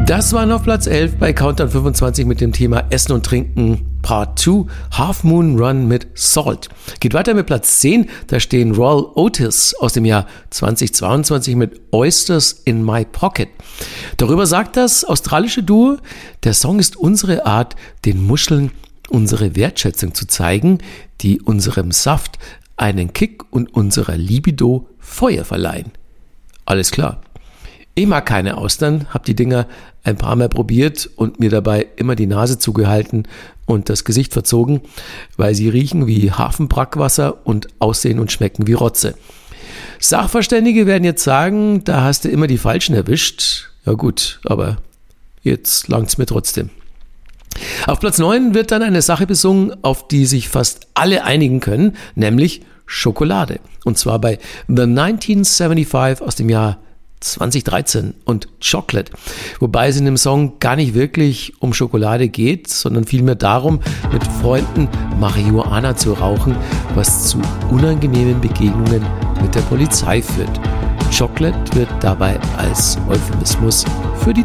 Das waren auf Platz 11 bei Countdown 25 mit dem Thema Essen und Trinken Part 2, Half Moon Run mit Salt. Geht weiter mit Platz 10, da stehen Royal Otis aus dem Jahr 2022 mit Oysters in My Pocket. Darüber sagt das australische Duo, der Song ist unsere Art, den Muscheln unsere Wertschätzung zu zeigen, die unserem Saft einen Kick und unserer Libido Feuer verleihen. Alles klar. Ich mag keine Austern, habe die Dinger ein paar Mal probiert und mir dabei immer die Nase zugehalten und das Gesicht verzogen, weil sie riechen wie Hafenbrackwasser und aussehen und schmecken wie Rotze. Sachverständige werden jetzt sagen, da hast du immer die Falschen erwischt. Ja gut, aber jetzt langt's mir trotzdem. Auf Platz 9 wird dann eine Sache besungen, auf die sich fast alle einigen können, nämlich Schokolade. Und zwar bei The 1975 aus dem Jahr 2013 und Chocolate, wobei es in dem Song gar nicht wirklich um Schokolade geht, sondern vielmehr darum, mit Freunden Marihuana zu rauchen, was zu unangenehmen Begegnungen mit der Polizei führt. Chocolate wird dabei als Euphemismus für die